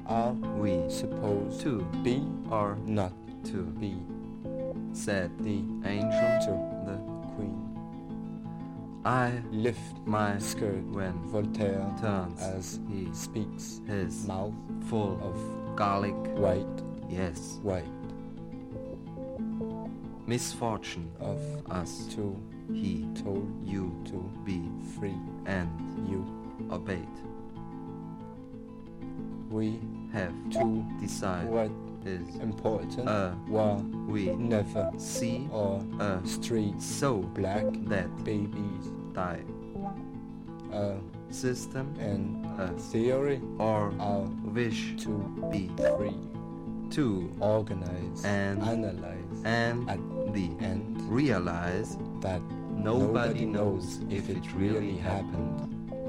Are we supposed to be or not to be? said The angel to the Queen. I Lift my skirt when Voltaire turns as he speaks, his mouth full of garlic. white, Yes, white, misfortune of us to he told you to be free and you. obeyed. We Have to decide what is important while war we never see or a street so black that babies, die a system and a theory or are wish to be free, to organize and analyze and at the end realize that nobody knows if it really happened.